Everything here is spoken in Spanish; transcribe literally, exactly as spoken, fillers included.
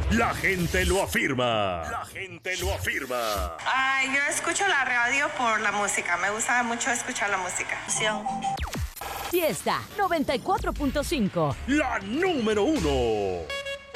La gente lo afirma. La gente lo afirma. Ay, yo escucho la radio por la música. Me gusta mucho escuchar la música. Fiesta noventa y cuatro punto cinco. La número uno.